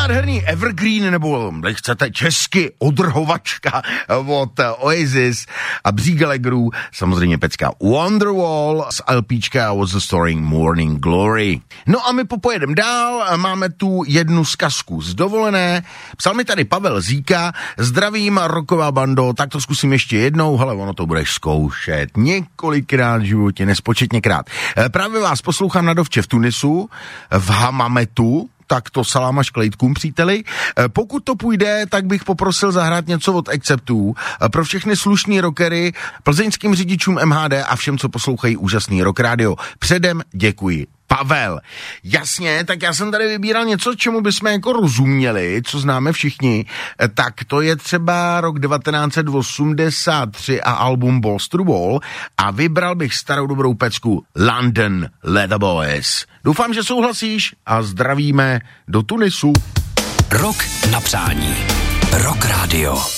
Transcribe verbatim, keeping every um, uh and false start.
nádherný evergreen, nebo chcete česky odrhovačka od Oasis a Bří Gallagherů, samozřejmě pecka Wonderwall z LPčka What's the Story Morning Glory. No a my popojedem dál, máme tu jednu zkazku z dovolené, psal mi tady Pavel Zíka, zdravím rocková bando, tak to zkusím ještě jednou, hele, ono to budeš zkoušet několikrát v životě, nespočetněkrát. Právě vás poslouchám na dovče v Tunisu, v Hamametu, tak to saláma šklejtkům, příteli. Pokud to půjde, tak bych poprosil zahrát něco od Acceptů. Pro všechny slušný rockery, plzeňským řidičům M H D a všem, co poslouchají úžasný rock radio. Předem děkuji. Pavel. Jasně, tak já jsem tady vybíral něco, čemu bychom jako rozuměli, co známe všichni, tak to je třeba rok devatenáct set osmdesát tři a album Balls to the Wall a vybral bych starou dobrou pecku London Leather Boys. Doufám, že souhlasíš a zdravíme do Tunisu. Rock na přání. Rock Radio.